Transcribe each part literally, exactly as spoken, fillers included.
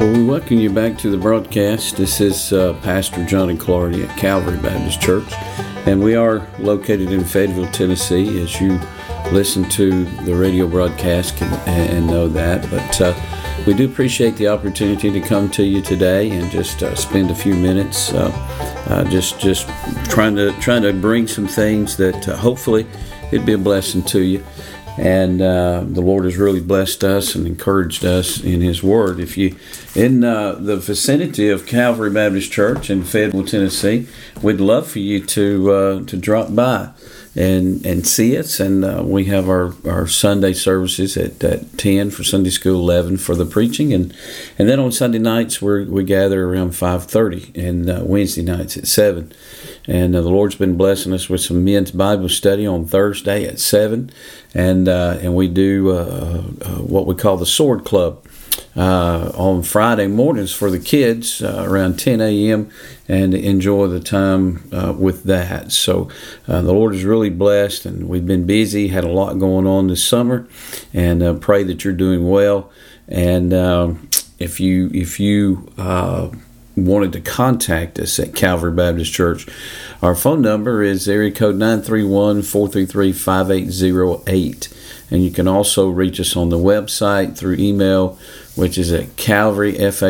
Well, we welcome you back to the broadcast. This is uh, Pastor Johnny Clardy at Calvary Baptist Church, and we are located in Fayetteville, Tennessee, as you listen to the radio broadcast can, and know that. But uh, we do appreciate the opportunity to come to you today and just uh, spend a few minutes uh, uh, just just trying to trying to bring some things that uh, hopefully it'd be a blessing to you. And uh, the Lord has really blessed us and encouraged us in His Word. If you in uh, the vicinity of Calvary Baptist Church in Fayetteville, Tennessee, we'd love for you to uh, to drop by and and see us. And uh, we have our, our Sunday services at, at ten for Sunday school, eleven for the preaching, and and then on Sunday nights we we gather around five thirty, and uh, Wednesday nights at seven. And uh, the Lord's been blessing us with some men's Bible study on Thursday at seven, and uh, and we do uh, uh, what we call the Sword Club uh, on Friday mornings for the kids uh, around ten a.m. and enjoy the time uh, with that. So uh, the Lord is really blessed, and we've been busy, had a lot going on this summer, and uh, pray that you're doing well. And um, if you if you uh, wanted to contact us at Calvary Baptist Church, our phone number is area code nine three one, four three three, five eight zero eight, and you can also reach us on the website through email, which is at calvary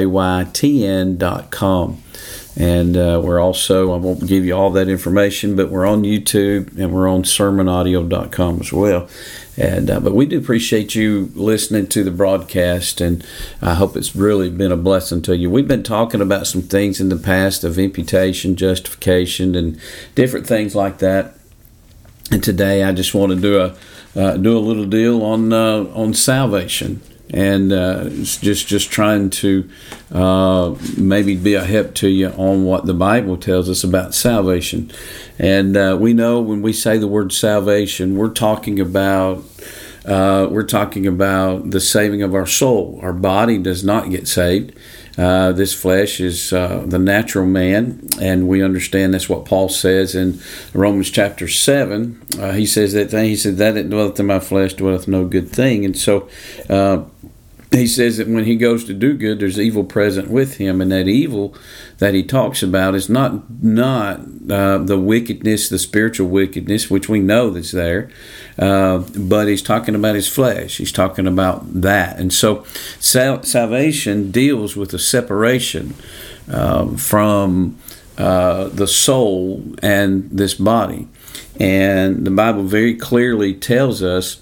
faytn dot com. And uh, we're also, I won't give you all that information, but we're on YouTube and we're on sermon audio dot com as well. And uh, but we do appreciate you listening to the broadcast, and I hope it's really been a blessing to you. We've been talking about some things in the past of imputation, justification, and different things like that. And today I just want to do a uh, do a little deal on uh, on salvation. And uh, it's just just trying to uh, maybe be a help to you on what the Bible tells us about salvation. And uh, we know when we say the word salvation, we're talking about uh, we're talking about the saving of our soul. Our body does not get saved. Uh, this flesh is uh, the natural man, and we understand that's what Paul says in Romans chapter seven. Uh, he says that thing. He said, "That that dwelleth in my flesh dwelleth no good thing." And so uh, he says that when he goes to do good, there's evil present with him, and that evil that he talks about is not not uh, the wickedness, the spiritual wickedness, which we know that's there, uh, but he's talking about his flesh. He's talking about that. And so sal- salvation deals with the separation uh, from uh, the soul and this body. And the Bible very clearly tells us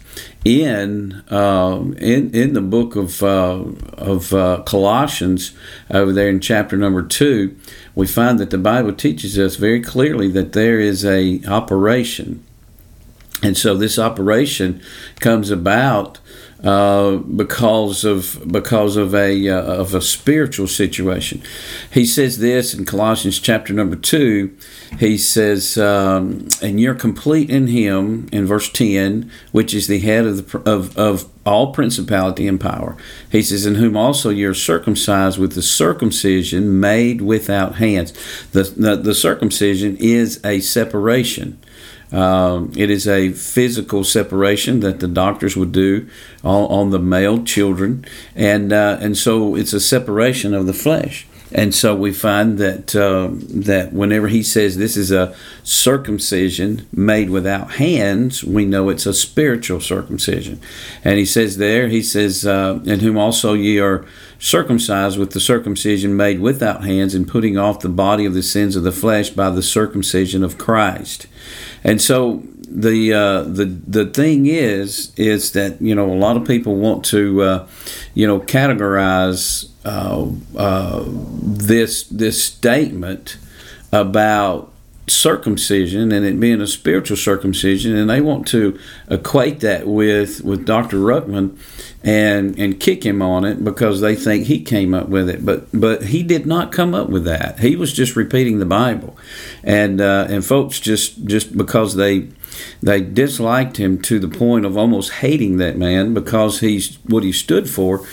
in um, in in the book of uh, of uh, Colossians, over there in chapter number two, we find that the Bible teaches us very clearly that there is a operation, and so this operation comes about uh, because of because of a uh, of a spiritual situation. He says this in Colossians chapter number two. He says, um, "And you're complete in Him," in verse ten, which is the head of the of of all principality and power. He says, "In whom also you're circumcised with the circumcision made without hands." The the, the circumcision is a separation. Um, it is a physical separation that the doctors would do on, on the male children, and uh, and so it's a separation of the flesh. And so we find that uh, that whenever he says this is a circumcision made without hands, we know it's a spiritual circumcision. And he says there, he says, uh, "In whom also ye are circumcised with the circumcision made without hands, and putting off the body of the sins of the flesh by the circumcision of Christ." And so the uh, the the thing is is that, you know, a lot of people want to uh, you know categorize uh, uh, this this statement about circumcision and it being a spiritual circumcision, and they want to equate that with with Doctor Ruckman and and kick him on it because they think he came up with it, but but he did not come up with that. He was just repeating the Bible, and uh, and folks just just because they they disliked him to the point of almost hating that man because he's what he stood for.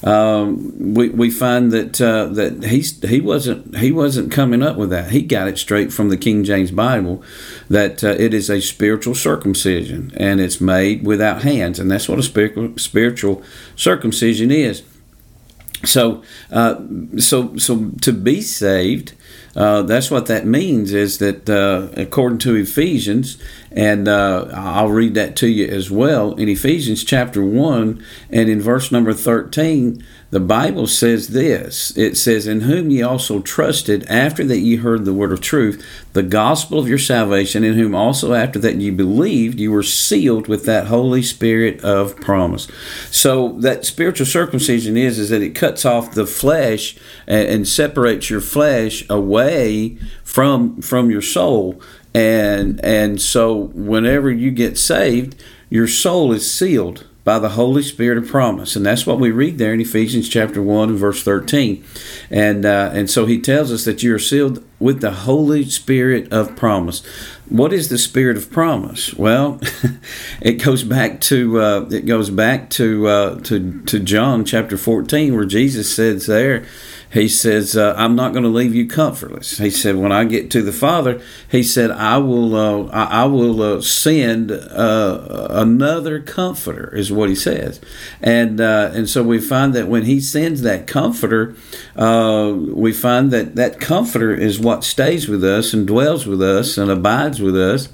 Um, we we find that uh, that he's he wasn't he wasn't coming up with that. He got it straight from the King James Bible that uh, it is a spiritual circumcision and it's made without hands, and that's what a spiritual spiritual circumcision is. So, uh, so, so to be saved, uh, that's what that means. Is that uh, according to Ephesians, and uh, I'll read that to you as well. In Ephesians chapter one and in verse number thirteen, the Bible says this. It says, "In whom ye also trusted, after that ye heard the word of truth, the gospel of your salvation, in whom also after that ye believed, you were sealed with that Holy Spirit of promise." So that spiritual circumcision is, is that it cuts off the flesh and, and separates your flesh away from from your soul. And and so whenever you get saved, your soul is sealed by the Holy Spirit of promise. And that's what we read there in Ephesians chapter one and verse thirteen. And uh, and so he tells us that you are sealed with the Holy Spirit of promise. What is the Spirit of promise? Well, it goes back to uh, it goes back to uh, to to John chapter fourteen, where Jesus says there, he says, uh, "I'm not going to leave you comfortless." He said, "When I get to the Father," he said, "I will uh, I, I will uh, send uh, another Comforter," is what he says. And uh, and so we find that when he sends that Comforter, uh, we find that that Comforter is what stays with us and dwells with us and abides with us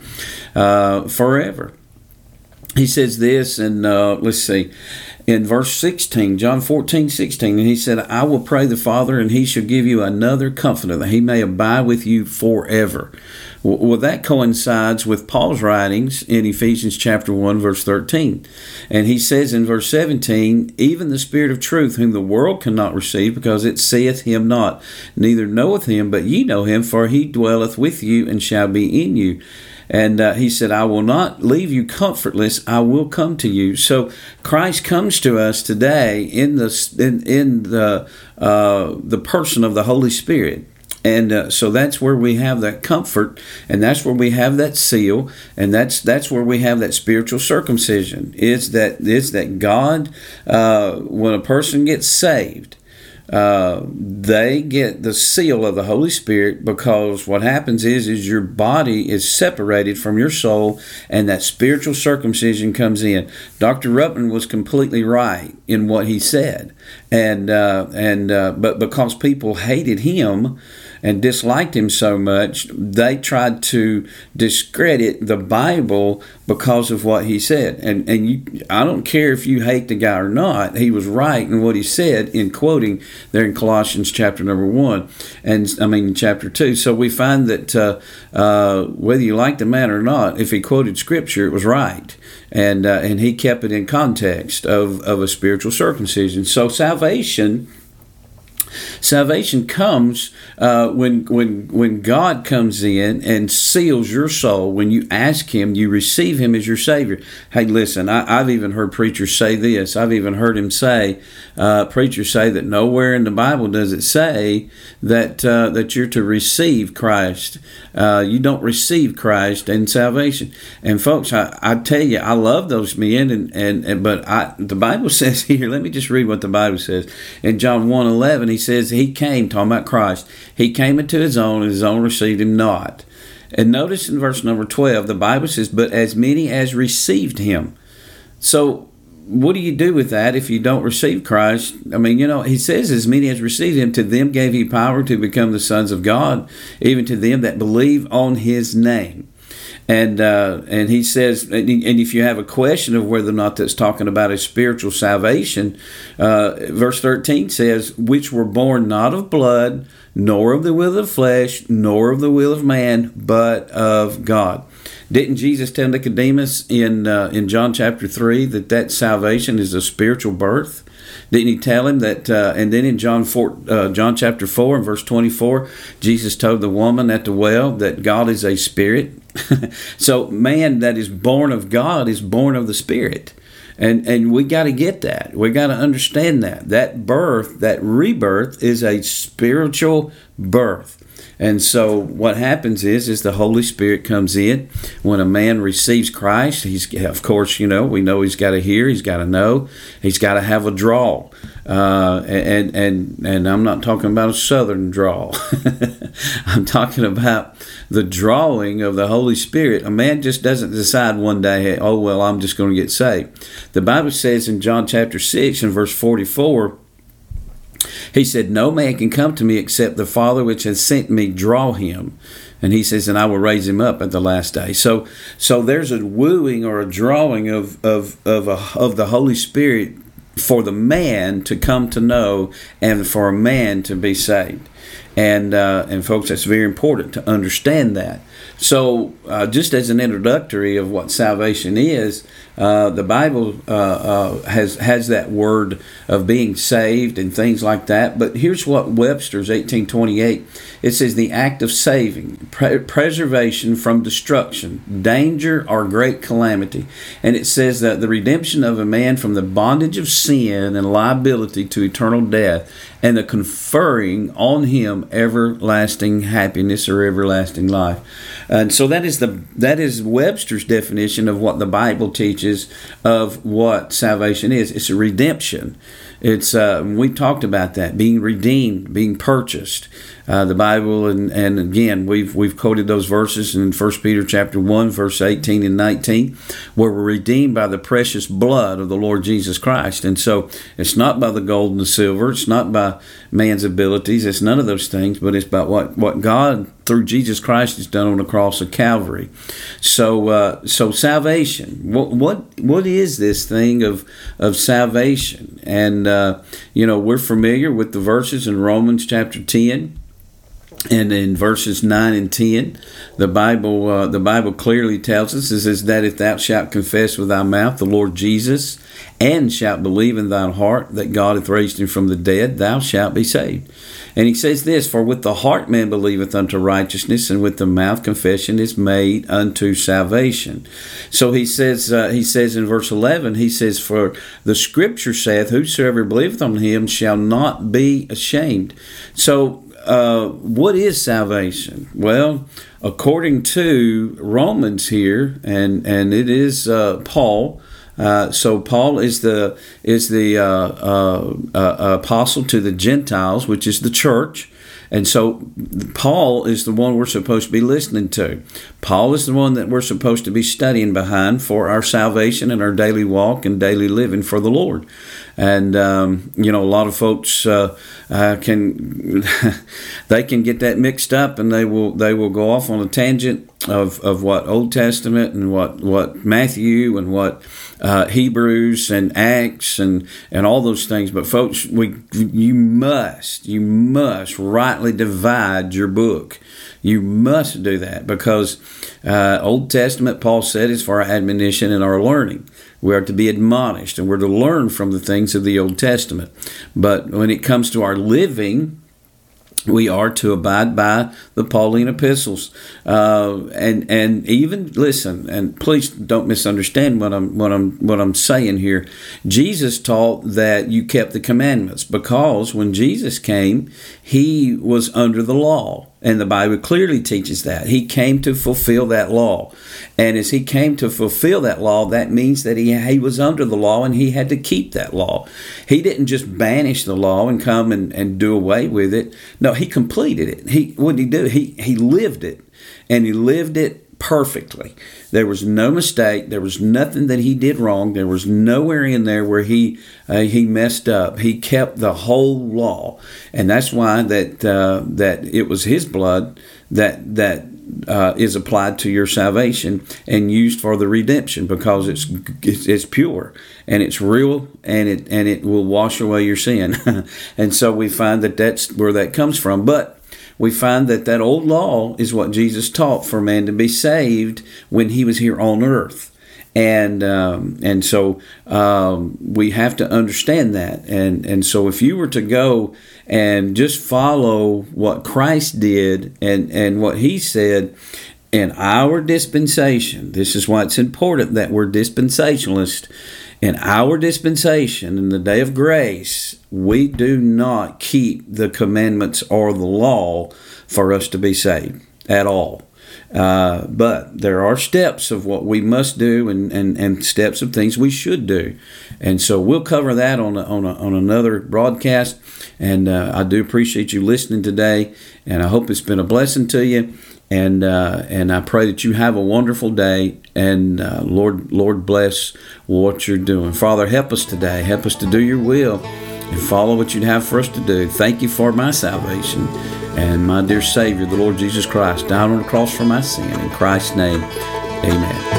uh, forever. He says this, and uh, let's see, in verse sixteen, John fourteen, sixteen, and he said, "I will pray the Father, and he shall give you another Comforter, that he may abide with you forever." Well, that coincides with Paul's writings in Ephesians chapter one, verse thirteen. And he says in verse seventeen, "Even the Spirit of truth, whom the world cannot receive, because it seeth him not, neither knoweth him, but ye know him, for he dwelleth with you and shall be in you." And uh, he said, "I will not leave you comfortless, I will come to you." So Christ comes to us today in the in, in the uh, the person of the Holy Spirit. And uh, so that's where we have that comfort, and that's where we have that seal, and that's that's where we have that spiritual circumcision. It's that it's that God, uh, when a person gets saved, uh, they get the seal of the Holy Spirit, because what happens is is your body is separated from your soul, and that spiritual circumcision comes in. Doctor Ruppman was completely right in what he said, and uh, and uh, but because people hated him and disliked him so much, they tried to discredit the Bible because of what he said. And and you, I don't care if you hate the guy or not, he was right in what he said in quoting there in Colossians chapter number one, and I mean chapter two. So we find that uh, uh, whether you like the man or not, if he quoted Scripture, it was right. And uh, and he kept it in context of, of a spiritual circumcision. So salvation Salvation comes uh, when when when God comes in and seals your soul. When you ask Him, you receive Him as your Savior. Hey, listen, I, I've even heard preachers say this. I've even heard him say, uh, preachers say that nowhere in the Bible does it say that uh, that you're to receive Christ. Uh, you don't receive Christ in salvation. And folks, I, I tell you, I love those men, and and, and but I, the Bible says here. Let me just read what the Bible says in John one eleven. He says he came, talking about Christ, he came into his own, and his own received him not. And notice in verse number twelve, the Bible says, "But as many as received him." So what do you do with that if you don't receive Christ? I mean, you know, he says, "As many as received him, to them gave he power to become the sons of God, even to them that believe on his name." And uh, and he says, and if you have a question of whether or not that's talking about a spiritual salvation, uh, verse thirteen says, "Which were born not of blood, nor of the will of the flesh, nor of the will of man, but of God." Didn't Jesus tell Nicodemus in uh, in John chapter three that that salvation is a spiritual birth? Didn't he tell him that? Uh, and then in John four, uh, John chapter four and verse twenty-four, Jesus told the woman at the well that God is a spirit. So man that is born of God is born of the Spirit. And and we got to get that. We got to understand that. That birth, that rebirth is a spiritual birth. And so what happens is, is the Holy Spirit comes in. When a man receives Christ, he's, of course, you know, we know he's got to hear, he's got to know, he's got to have a draw. Uh, and, and, and I'm not talking about a southern draw. I'm talking about the drawing of the Holy Spirit. A man just doesn't decide one day, hey, oh, well, I'm just going to get saved. The Bible says in John chapter six and verse forty-four, He said, no man can come to me except the Father which has sent me draw him. And he says, and I will raise him up at the last day. So so there's a wooing or a drawing of of of, a, of the Holy Spirit for the man to come to know and for a man to be saved. And uh, and folks, that's very important to understand that. So uh, just as an introductory of what salvation is, uh, the Bible uh, uh, has has that word of being saved and things like that. But here's what Webster's eighteen twenty-eight, it says, the act of saving, pre- preservation from destruction, danger, or great calamity. And it says that the redemption of a man from the bondage of sin and liability to eternal death, and the conferring on him everlasting happiness or everlasting life. And so that is the that is Webster's definition of what the Bible teaches of what salvation is. It's a redemption. It's uh, we talked about that, being redeemed, being purchased. Uh, the Bible, and, and again, we've we've quoted those verses in First Peter chapter one, verse eighteen and nineteen, where we're redeemed by the precious blood of the Lord Jesus Christ. And so it's not by the gold and the silver, it's not by man's abilities, it's none of those things, but it's about what, what God through Jesus Christ has done on the cross of Calvary. So uh, so salvation, what what what is this thing of of salvation? And uh, you know, we're familiar with the verses in Romans chapter ten. And in verses nine and ten, the Bible uh, the Bible clearly tells us, it says that if thou shalt confess with thy mouth the Lord Jesus, and shalt believe in thine heart that God hath raised him from the dead, thou shalt be saved. And he says this, for with the heart man believeth unto righteousness, and with the mouth confession is made unto salvation. So he says uh, he says in verse eleven, he says, for the scripture saith, whosoever believeth on him shall not be ashamed. So Uh, what is salvation? Well, according to Romans here, and and it is uh, Paul. Uh, so Paul is the is the uh, uh, uh, apostle to the Gentiles, which is the church. And so Paul is the one we're supposed to be listening to. Paul is the one that we're supposed to be studying behind for our salvation and our daily walk and daily living for the Lord. And, um, you know, a lot of folks uh, uh, can, they can get that mixed up, and they will they will go off on a tangent of, of what Old Testament and what, what Matthew and what uh, Hebrews and Acts and, and all those things. But folks, we you must, you must rightly divide your book. You must do that, because uh, Old Testament, Paul said, is for our admonition and our learning. We are to be admonished, and we're to learn from the things of the Old Testament. But when it comes to our living, we are to abide by the Pauline epistles, uh, and and even listen. And please don't misunderstand what I'm what I'm what I'm saying here. Jesus taught that you kept the commandments, because when Jesus came, he was under the law. And the Bible clearly teaches that. He came to fulfill that law. And as he came to fulfill that law, that means that he, he was under the law, and he had to keep that law. He didn't just banish the law and come and, and do away with it. No, he completed it. He what did he do? He he lived it, and he lived it perfectly. There was no mistake. There was nothing that he did wrong. There was nowhere in there where he uh, he messed up. He kept the whole law, and that's why that uh, that it was his blood that that uh, is applied to your salvation and used for the redemption, because it's it's, it's pure and it's real, and it and it will wash away your sin. And so we find that that's where that comes from. But we find that that old law is what Jesus taught for man to be saved when he was here on earth. And um, and so um, we have to understand that. And, and so if you were to go and just follow what Christ did and, and what he said in our dispensation, this is why it's important that we're dispensationalists. In our dispensation, in the day of grace, we do not keep the commandments or the law for us to be saved at all. Uh, but there are steps of what we must do, and, and, and steps of things we should do. And so we'll cover that on a, on, a, on another broadcast. And uh, I do appreciate you listening today, and I hope it's been a blessing to you. And uh, and I pray that you have a wonderful day, and uh, Lord Lord bless what you're doing. Father, help us today. Help us to do your will. and follow what you'd have for us to do. Thank you for my salvation and my dear Savior, the Lord Jesus Christ, died on the cross for my sin. In Christ's name, amen.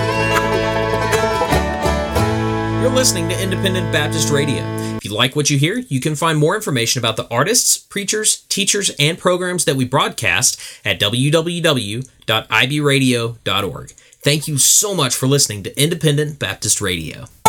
You're listening to Independent Baptist Radio. If you like what you hear, you can find more information about the artists, preachers, teachers, and programs that we broadcast at w w w dot i b radio dot org. Thank you so much for listening to Independent Baptist Radio.